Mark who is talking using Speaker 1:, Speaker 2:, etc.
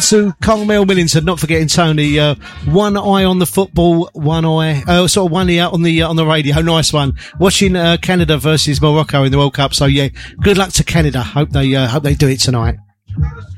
Speaker 1: to Carmel Millington, not forgetting Tony. One eye on the football, one ear on the radio. Nice one. Watching Canada versus Morocco in the World Cup. So yeah, good luck to Canada. Hope they do it tonight.